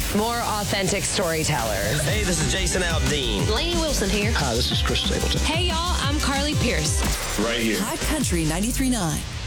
More authentic storytellers. Hey, this is Jason Aldean. Lainey Wilson here. Hi, this is Chris Stapleton. Hey, y'all, I'm Carly Pierce. Right here. Hot Country 93.9.